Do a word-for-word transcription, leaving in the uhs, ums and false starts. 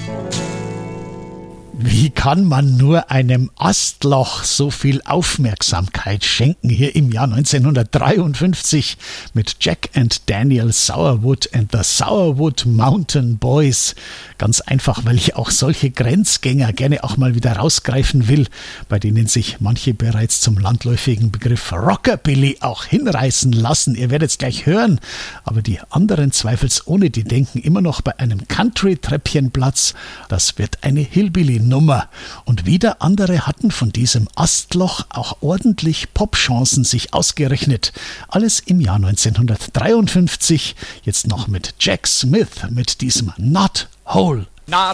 Wie kann man nur einem Astloch so viel Aufmerksamkeit schenken? Hier im Jahr neunzehnhundertdreiundfünfzig mit Jack and Daniel Sourwood and the Sourwood Mountain Boys. Ganz einfach, weil ich auch solche Grenzgänger gerne auch mal wieder rausgreifen will, bei denen sich manche bereits zum landläufigen Begriff Rockabilly auch hinreißen lassen. Ihr werdet es gleich hören, aber die anderen zweifelsohne, die denken immer noch bei einem Country-Treppchenplatz. Das wird eine Hillbilly-Nummer. Und wieder andere hatten von diesem Astloch auch ordentlich Popchancen sich ausgerechnet. Alles im Jahr neunzehnhundertdreiundfünfzig. Jetzt noch mit Jack Smith mit diesem Not Whole. Not